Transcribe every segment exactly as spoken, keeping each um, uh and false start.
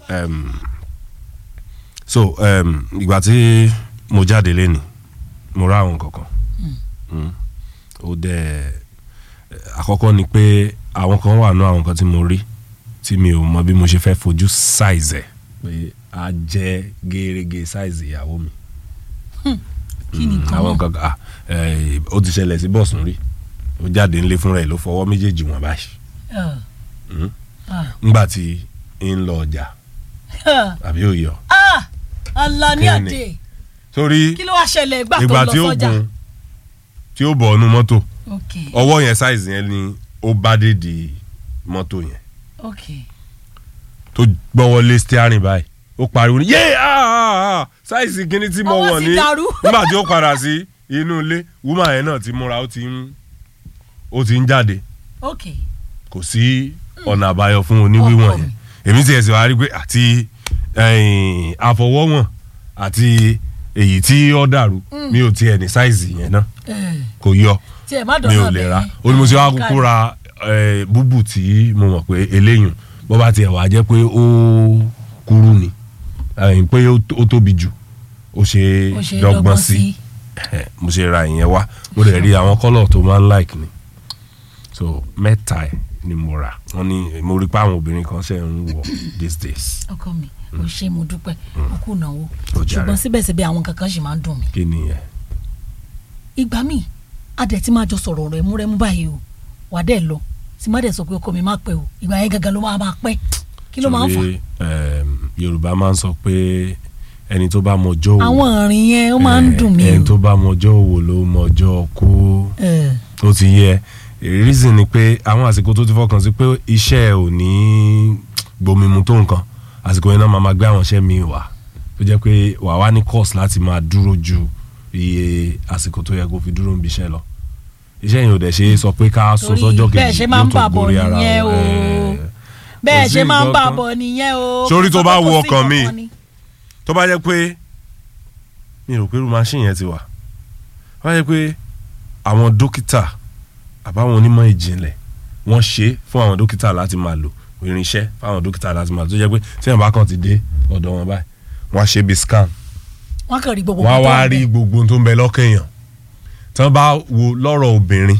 um, so um, ìgbà tí mo jáde lẹ́ni mo ra àwọn kankan mm. ó dẹ̀ àkọ́kọ́ ni pé àwọn kan wà náà àwọn kan tí mo rí tí mi ò mọ bí mo ṣe fẹ́ fojú size ẹ̀ pé a jẹ́ gẹ́gẹ́ size ìyàwó mi. kí ni kan àwọn kan ah ó ti ṣẹlẹ̀ sí bọ́ọ̀sùn rí ó jáde ńlé fúnra ẹ̀ ló fọwọ́ méjèèjì wọn báyìí ńgbà tí ń lọ ọjà àbí ó yọ. Alani Ade torí kí ló wá ṣẹlẹ̀ ìgbà tó lọ sọ́jà tí ó bọ̀ ọ́nú mọ́tò ọwọ́ yẹn size yẹn ni ó bá dé di mọ́tò yẹn tó gbọ́wọ́ lé steering báyìí ó pariwo ní yéé size kíní tí mo wọ̀ ní nígbà tí ó padà sí inú ilé woman yẹn náà ti múra ó ti ń ó ti ń jáde kò sí ọ̀nà àbáyọ fún oníwíwọ̀n yẹn èmi ti ẹ̀sìn wá rí pé àti àfọwọ́wọ̀n àti èyí tí ó dàrú mi ò tiẹ̀ ní size yẹn náà kò yọ mi ò lè ra ó ní mo ṣe wá kúkú ra búbù tí mo mọ̀ pé eléyìn bó bá tiẹ̀ wá jẹ́ pé ó kúrú ni pé ó tóbi jù ó ṣe dọ́gbọ́n sí mo ṣe ra ìyẹn wá mo lè rí àwọn kọ́lọ̀ tó máa ń like ni so mẹ́ta ẹ̀ ni mo rà wọ́n ní mo rí pé àwọn obìnrin kan ṣe ń wọ̀ these days. ọkọ mi ò ṣe mo dúpẹ́ o kò náwó ṣùgbọ́n síbẹ̀síbẹ̀ àwọn kankan ṣì máa ń dùn mí. kí ni ẹ. ìgbà míì adẹ̀ tí máa jọ sọ̀rọ̀ rẹ̀ múrẹ́mú báyìí o wà á dẹ̀ lọ tí má dẹ̀ sọ pé ọkọ mi má pẹ́ o ìgbà yẹn gangan ló máa máa pẹ́ kí ló máa ń fà. Yorùbá máa ń sọ pé ẹni tó bá mọjọ́ òwò àwọn ìrìn yẹn ó máa ń dùn mí o ẹni tó bá mọjọ́ òwò ló mọjọ́ kú ó ti yẹ reason ni pé àwọn àsìkò tó ti fọkàn sí pé iṣẹ́ ò ní gbomimu tó nǹkan àsìkò yẹn náà máa máa gbé àwọn iṣẹ́ mi wá tó jẹ́ pé wà wá ní course láti máa dúró ju iye àsìkò tó yẹ kó fi dúró níbi iṣẹ́ lọ iṣẹ́ yẹn ò dẹ̀ ṣe sọ pé ká sún sọ́jọ́ kejì ló tó gorí ara o bẹ́ẹ̀ ṣe máa ń bà bọ̀ nìyẹn o sórí tó bá wo ọkàn mi tó bá jẹ́ pé mi rò pé irú machine yẹn ti wà tó bá jẹ́ pé àwọn dókítà àbáwọn onímọ̀ ìjìnlẹ̀ wọ́n ṣe fún àwọn dókítà láti máa lò irinṣẹ́ fún àwọn dókítà láti máa lò tó jẹ́ pé tí wọ́n bá kàn ti dé ọ̀dọ̀ wọn báyìí wọ́n á ṣe bí scan wọ́n kàn rí gbogbo wọ́n á wá rí gbogbo tó ń bẹ lọ́kàn èèyàn tí wọ́n bá wo lọ́rọ̀ obìnrin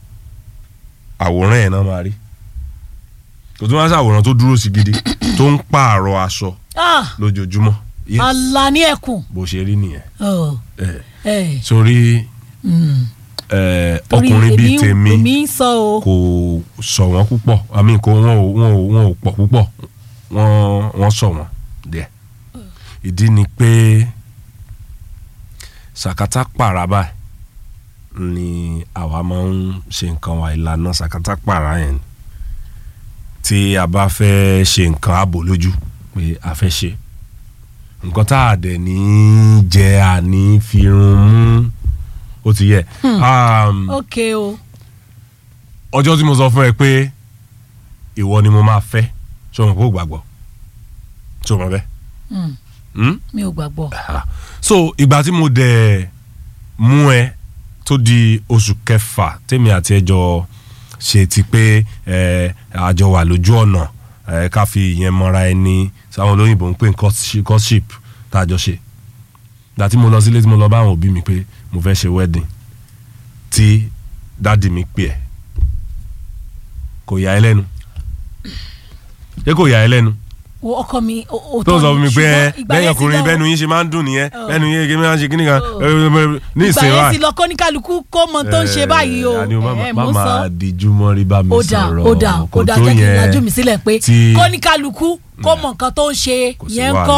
àwòrán ẹ̀ náà máa rí kò tó máa ṣàwòrán tó dúró sí gidi tó ń pààrọ̀ aṣọ lójoojúmọ́. Alani ẹkùn. bó ṣe rí nìyẹn. sórí ọkùnrin bíi tèmi kò sọ wọ́n púpọ̀ àmì kò wọ́n ò wọ́n ò wọ́n ò pọ̀ púpọ̀ wọ́n wọ́n sọ wọ́n díẹ̀. ìdí ni pé sàkátà pàràbà ni àwa máa ń ṣe nǹkan wa ìlànà sàkátà pàrà yẹn tí a bá fẹ́ ṣe nǹkan ààbò lójú pé a fẹ́ ṣe nǹkan tá a dẹ̀ ní jẹ́ àní fi run mú ó ti yẹ. ok o. ọjọ́ tí mo sọ fún ẹ pé ìwọ ni mo máa fẹ́ ṣé o mọ̀ pé o gbàgbọ́ ṣé o mọ̀ bẹ́ẹ̀. mi ò gbàgbọ́. so ìgbà tí mo dẹ̀ mú ẹ tó di oṣù kẹfà tèmi àti ẹjọ́ ṣe ti pé àjọ wà lójú ọ̀nà ká fi ìyẹn mọ́ra ẹni sáwọn olóyìnbó ń pè ní courtship tá a jọ ṣe ìgbà tí mo lọ sílé tí mo lọ bá àwọn òbí mi pé mo fẹ́ ṣe wedding tí dáàdì mi pè ẹ́ kò yà ẹ́ lẹ́nu ṣé kò yà ẹ́ lẹ́nu ọkọ mi o tó sọ fún mi pé ẹ bẹ́ẹ̀ ọkùnrin bẹ́ẹ̀nu yín ṣe máa ń dùn nìyẹn bẹ́ẹ̀nu yín kí n máa ṣe kíní kan ní ìsìn wa. ìgbà yẹn ti lọ kọ́ ní kálukú kó mọ tó ń ṣe báyìí o ẹ mo sọ má máa díjú mọ́rí bá mi sọ̀rọ̀ ó dà ó dà jẹ́ kí n lajú mi sílẹ̀ pé kó ní kálukú kó mọ nǹkan tó ń ṣe yẹn ń kọ́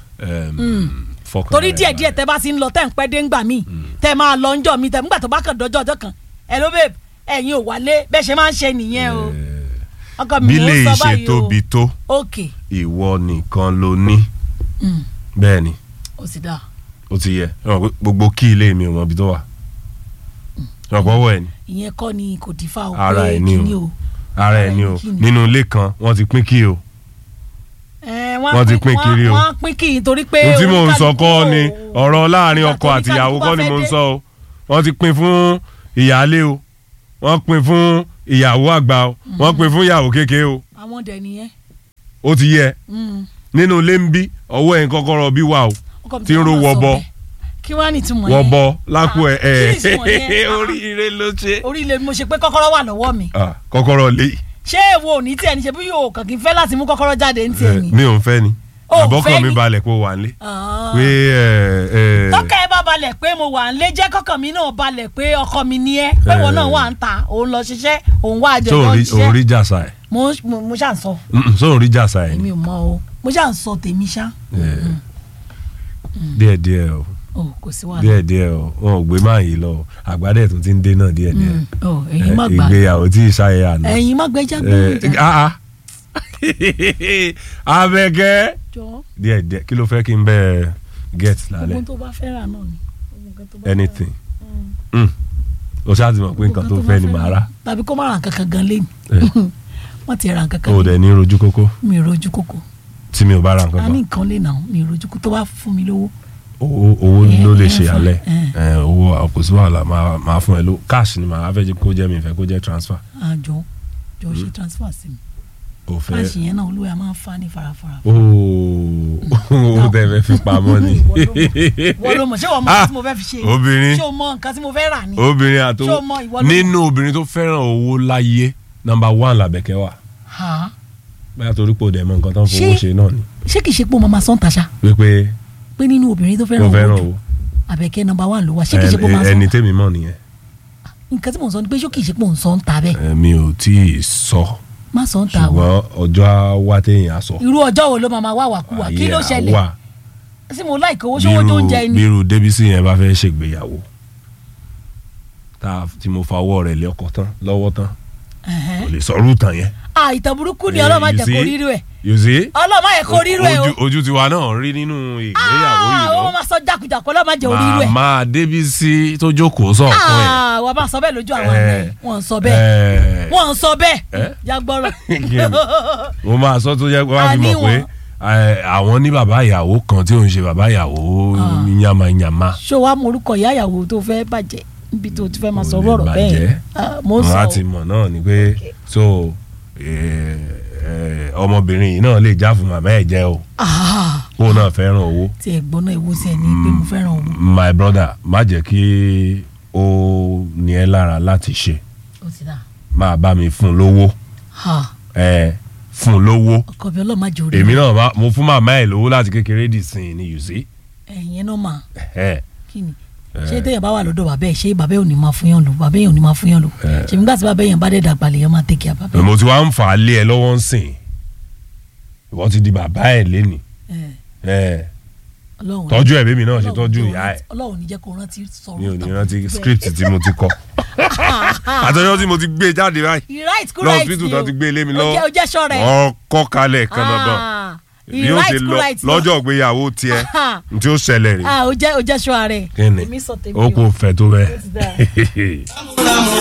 torí díẹ̀ díẹ̀ tẹ́ bá ti ń lọ tẹ́ ń pẹ́ dé ńgbà míì tẹ́ máa lọ ńjọ́ mi tẹ́ nígbà tó bá kàn dọ́jọ́ ọjọ́ kan ẹ ló bèbè ẹ̀yin ò wálé bẹ́ẹ̀ ṣe máa ń ṣe nìyẹn o. bí lè ṣe tóbi tó ìwọ nìkan ló ní bẹ́ẹ̀ ni ó ti dá ó ti yẹ gbogbo kí ilé mi ò mọ ibi tó wà ọ̀pọ̀wọ́ ẹ̀ ni. ìyẹn kọ́ ni kò dífá o ara ẹ̀ ni o ara ẹ̀ ni o nínú ilé kan wọ́n ti pín kí o wọ́n ti pín kiri o wọ́n pín kí torí pé ohun tí mò ń sọ kọ́ ni ọ̀rọ̀ láàrin ọkọ àti ìyàwó kọ́ ni mò ń sọ o wọ́n ti pín fún ìyáálé o wọ́n pín fún ìyàwó àgbà o wọ́n pín fún ìyàwó kékeré o. àwọn dẹ̀ nìyẹn. ó ti yẹ nínú ilé ń bí ọwọ́ ẹ̀ ń kọ́kọ́rọ́ bí wà o tí ń ro wọ́bọ kí wàá ní ìtumọ̀ yẹn wọ́bọ lápò ẹ̀ ẹ̀ oríire ló ṣe. oríire mo ṣe pé kọ́kọ́rọ́ wà lọ́wọ́ mi. kọ́kọ́rọ́ lé. ṣé èwo ò ní tiẹ̀ ní ṣe bí yóò kàn kí n fẹ́ láti mú kọ́kọ́rọ́ jáde ní tiẹ̀ ni. mi ò ń fẹ́ ni àbọ̀kàn mi balẹ̀ pé ó wà nílé. pé tọ́kẹ́ ẹ bá balẹ̀ pé mo wà nílé jẹ́ kọ́kàn mi náà balẹ̀ pé ọkọ mi ni ẹ́ pé wọn náà wà ń ta òun lọ ṣiṣẹ́ òun wà àjọ lọ ṣiṣẹ́. so orí jàsà ẹ̀. mo mo ṣà ń sọ. so orí jàsà ẹ̀. èmi ò mọ o mo ṣà ń sọ tèmi ṣá. díẹ̀ díẹ̀ o o kò sí wàhálà. díẹ̀ díẹ̀ o wọn ò gbé máa yìí lọ àgbàdẹ tún ti ń dé náà díẹ̀ díẹ̀. ẹ̀yin má gbà ìgbéyàwó tí ìṣayẹ àná. ẹ̀yin má gbẹjà gbẹjà. Abẹ́kẹ́ díẹ̀ díẹ̀ kí ló fẹ́ kí n bẹ get lálẹ́. gbogbo tó bá fẹ́ rà náà ni. anything o ṣáà ti mọ̀ pé nǹkan tó fẹ́ ni màá rà. tàbí kó má ra nǹkan kan gan lẹ́nu wọ́n ti ra nǹkan kan. o dẹ̀ ní rojú kókó. mi rojú kókó. tí mi ò bá ra nǹkan kan. a ní nǹkan lè nà mi rojú kókó tó bá fún mi lówó. owó owó ló lè ṣe alẹ́ owó àkóso wàhálà máa fún ẹ ló cash ni màá fẹ́ kó jẹ́ mi fẹ́ kó jẹ́ transfer. àjọ jọ ṣe transfer sí mi. o fẹ́ káàṣì yẹn náà olúwa máa ń fa ní farafara. ooo o tẹ fẹ́ fi pamọ́ ni. wọ́n ló mọ̀ ṣé wọ́n mọ nǹkan tí mo fẹ́ fi ṣe ni. obìnrin ṣé o mọ nǹkan tí mo fẹ́ rà ni. obìnrin àti nínú obìnrin tó fẹ́ràn owó láyé number one làbẹ̀kẹ́ wà. báyà torí pò dẹ̀ mọ nǹkan tó ń fowó ṣe náà ni. ṣé kìí ṣe pé o máa sọ́n taṣà. pé pé nínú obìnrin tó fẹ́ràn owó jù àbẹ̀kẹ́ number one ló wà ṣé kìí ṣe pé o máa sọ́n. ẹni tèmi mọ̀ nìyẹn. nǹkan tí mo sọ ni pé ṣé kìí ṣe pé o ń sọ́n ta bẹ́ẹ̀. mi ò tí ì sọ má sọ ń ta o. ṣùgbọ́n ọjọ́ wa téèyàn sọ. irú ọjọ́ wo ló máa máa wá wàkúwà kí ló ṣẹlẹ̀ sí mo láìka owó ṣòwò tó ń jẹ ni. bírú Débísí yẹn bá fẹ́ ṣègbéyàwó tí mo fa ọwọ́ rẹ̀ lé ọkọ tán lọ́wọ́ tán kò lè sọ rúùtàn yẹn. à ìtàn burúkú ni ọlọ́mọ jẹ́ kó rírú ẹ̀. yòzé ọlọ́mọ yẹ kó rírú ẹ̀ o. ojú tiwa náà rí nínú ìgbéyàwó yìí lọ. àwọn máa sọ jákujàkọ ọlọ́mọ jẹ́ rírú ẹ̀. màmá Débísí tó jókòó sọ̀kan ẹ̀. wọ́n bá sọ bẹ́ẹ̀ lójú àwọn ọ̀rẹ́ wọn sọ bẹ́ẹ̀ wọn sọ bẹ́ẹ̀ jágbọ́rọ̀. mo máa sọ tó yẹ kó wá fi mọ̀ pé àwọn ní bàbá ìyàwó kan tí ò ń ṣe bàbá ìyàwó yamayama. ṣó wàá mọ orúkọ ìyá ìyàwó tó fẹ́ bàjẹ́ níbi tó ti fẹ́ máa sọ ọ̀rọ̀ bẹ́ẹ̀ mo sọ. mo ti mọ̀ náà ni pé so ọmọbìnrin yìí náà lè já fún màmá ẹ̀ jẹ́ o kó náà fẹ́ràn owó. tí ẹ gbọ́ náà ewu sí ẹ ní pé mo fẹ́ràn owó. my brother má jẹ́ kí ó ní ẹ lára láti ṣe máa bá mi fún lówó fún lówó. ọkọ bí ọlọ́ọ̀ má jẹ́ orí. èmi náà mo fún màmá ẹ̀ lówó láti kékeré dì sí ni you see. ẹ̀yin náà mà kí ni ṣé téèyàn bá wà lọ́dọ̀ bàbá ẹ̀ ṣé bàbá ẹ̀ ò ní máa fún yàn lò bàbá ẹ̀ ò ní máa fún yàn lò ṣèmi nígbà tí bàbá yẹn bá dẹ̀ dàgbà lè yẹn máa tẹ̀kì à bàbá. mo ti wá ń fà á lé ẹ lọ́wọ́ ń sìn ìwọ ti di bàbá ẹ̀ lénìí tọ́jú ẹ̀ bẹ́mi náà ṣe tọ́jú ìyá ẹ̀. Ọlọ́run ní jẹ́ kó rántí sọ̀rọ̀ mi ò ní rántí script tí mo ti kọ àtọ́jọ́ tí mo ti gbé jáde báyìí lọ hospital tó ti gbé lé mi lọ́wọ́ ọkọ̀ kalẹ̀ kan dandan bí ó ṣe lọ lọ́jọ́ ìgbéyàwó tiẹ̀ tí ó ṣẹlẹ̀ rè. ó jẹ́ ṣọ́ ara ẹ̀. kí ni ó kò fẹ́ tó bẹ́ẹ̀.